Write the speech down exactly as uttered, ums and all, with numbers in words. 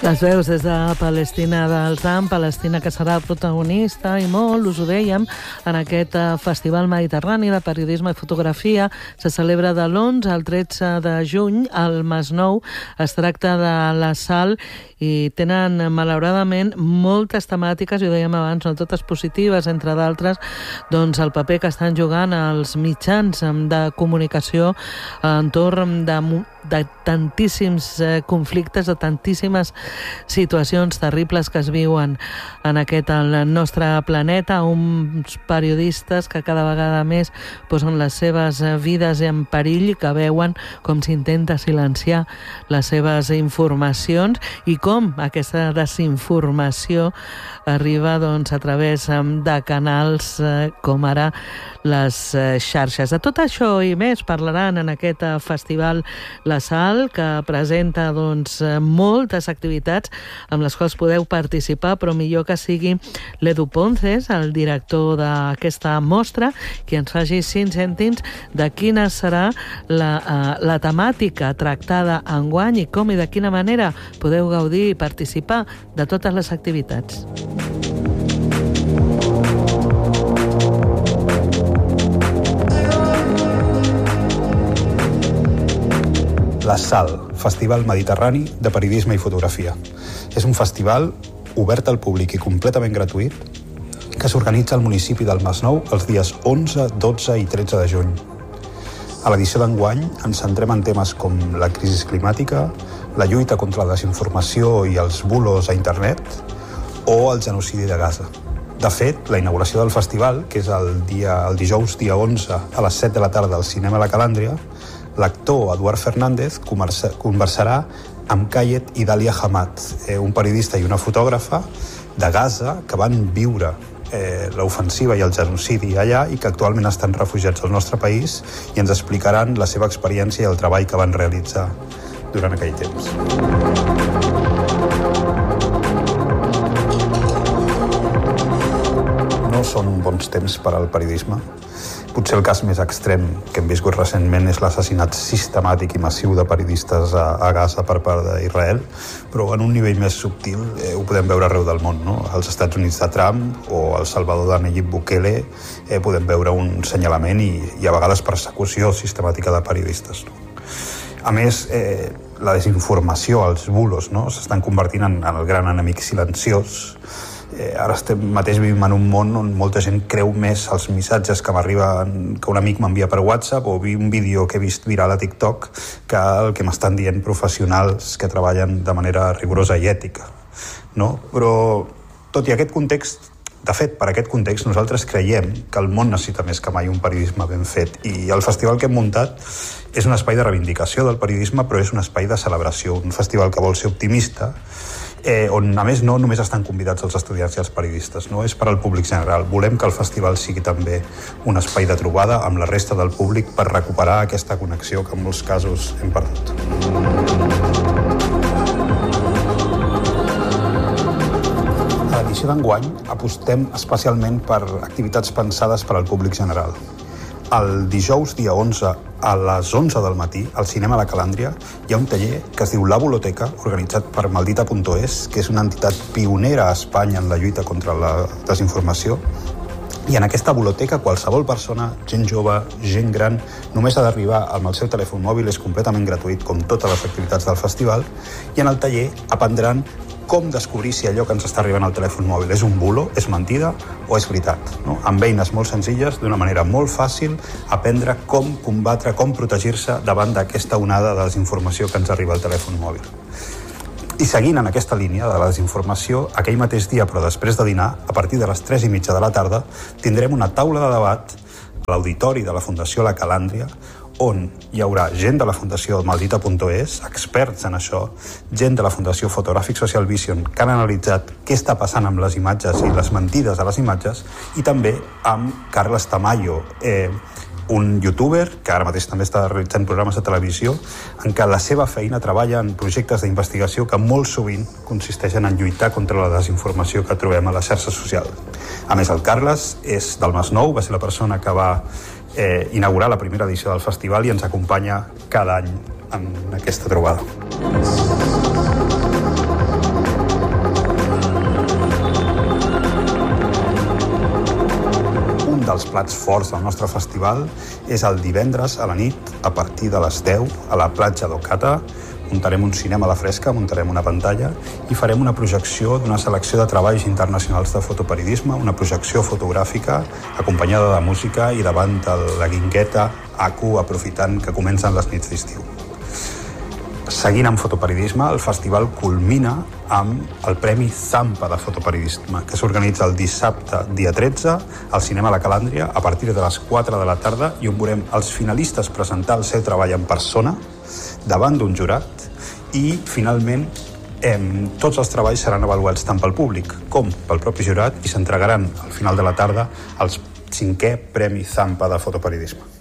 Les veus des de Palestina del Tram, Palestina que serà protagonista i molt, us ho dèiem, en aquest Festival Mediterrani de Periodisme i Fotografia. Se celebra de l'onze al tretze de juny al Masnou. Es tracta de la Sal i tenen, malauradament, moltes temàtiques, i ho dèiem abans, no totes positives, entre d'altres, doncs el paper que estan jugant els mitjans de comunicació entorn de, de tantíssims conflictes, de tantíssimes situacions terribles que es viuen en aquest el nostre planeta, uns periodistes que cada vegada més posen les seves vides en perill, que veuen com s'intenta silenciar les seves informacions i com aquesta desinformació arriba doncs, a través de canals eh, com ara les eh, xarxes. De tot això i més parlaran en aquest eh, festival La Sal, que presenta doncs, moltes activitats amb les quals podeu participar, però millor que sigui l'Edu Ponces, el director d'aquesta mostra, qui ens faci cinc cèntims de quina serà la, uh, la temàtica tractada enguany i com i de quina manera podeu gaudir i participar de totes les activitats. La Sal, Festival Mediterrani de Periodisme i Fotografia. És un festival obert al públic i completament gratuït que s'organitza al municipi del Masnou els dies onze, dotze i tretze de juny. A l'edició d'enguany ens centrem en temes com la crisi climàtica, la lluita contra la desinformació i els bulos a internet o el genocidi de Gaza. De fet, la inauguració del festival, que és el, dia, el dijous dia onze a les set de la tarda al Cinema La Calàndria, l'actor Eduard Fernández conversarà amb Kayet i Dalia Hamad, eh, un periodista i una fotògrafa de Gaza que van viure eh, l'ofensiva i el genocidi allà i que actualment estan refugiats al nostre país i ens explicaran la seva experiència i el treball que van realitzar durant aquell temps. No són bons temps per al periodisme. Potser el cas més extrem que hem viscut recentment és l'assassinat sistemàtic i massiu de periodistes a, a Gaza per part d'Israel, però en un nivell més subtil eh, ho podem veure arreu del món, no? Als Estats Units de Trump o al Salvador de Nayib Bukele eh, podem veure un senyalament i, i a vegades persecució sistemàtica de periodistes, no? A més, eh, la desinformació, els bulos, no? S'estan convertint en, en el gran enemic silenciós. Eh, ara estem mateix vivim en un món on molta gent creu més els missatges que m'arriben, que un amic m'envia per WhatsApp o un vídeo que he vist viral a TikTok que el que m'estan dient professionals que treballen de manera rigorosa i ètica, no? Però tot i aquest context, de fet, per aquest context nosaltres creiem que el món necessita més que mai un periodisme ben fet i el festival que hem muntat és un espai de reivindicació del periodisme, però és un espai de celebració, un festival que vol ser optimista, Eh, on a més no només estan convidats els estudiants i els periodistes, no? És per al públic general. Volem que el festival sigui també un espai de trobada amb la resta del públic per recuperar aquesta connexió que en molts casos hem perdut. A l'edició d'enguany apostem especialment per activitats pensades per al públic general. El dijous dia onze a les onze del matí al Cinema La Calàndria hi ha un taller que es diu La Buloteca, organitzat per Maldita punt es, que és una entitat pionera a Espanya en la lluita contra la desinformació. I en aquesta biblioteca qualsevol persona, gent jove, gent gran, només ha d'arribar amb el seu telèfon mòbil, és completament gratuït com totes les activitats del festival, i en el taller aprendran com descobrir si allò que ens està arribant al telèfon mòbil és un bulo, és mentida o és veritat, no? Amb eines molt senzilles, d'una manera molt fàcil, aprendre com combatre, com protegir-se davant d'aquesta onada de desinformació que ens arriba al telèfon mòbil. I seguint en aquesta línia de la desinformació, aquell mateix dia, però després de dinar, a partir de les tres i mitja de la tarda, tindrem una taula de debat a l'auditori de la Fundació La Calàndria, on hi haurà gent de la Fundació Maldita punt es, experts en això, gent de la Fundació Photographic Social Vision, que han analitzat què està passant amb les imatges i les mentides de les imatges, i també amb Carles Tamayo, eh, un youtuber que ara mateix també està realitzant programes de televisió en què la seva feina treballa en projectes d'investigació que molt sovint consisteixen en lluitar contra la desinformació que trobem a la xarxa social. A més, el Carles és del Masnou, va ser la persona que va eh, inaugurar la primera edició del festival i ens acompanya cada any en aquesta trobada. plats forts del nostre festival és el divendres a la nit, a partir de les deu, a la platja d'Ocata. Muntarem un cinema a la fresca, muntarem una pantalla i farem una projecció d'una selecció de treballs internacionals de fotoperiodisme, una projecció fotogràfica acompanyada de música i davant de la guingueta A Q, aprofitant que comencen les nits d'estiu. Seguint amb fotoperiodisme, el festival culmina amb el Premi Zampa de fotoperiodisme, que s'organitza el dissabte, dia tretze, al Cinema La Calàndria, a partir de les quatre de la tarda, i on veurem els finalistes presentar el seu treball en persona, davant d'un jurat, i, finalment, eh, tots els treballs seran avaluats tant pel públic com pel propi jurat i s'entregaran al final de la tarda el cinquè Premi Zampa de fotoperiodisme.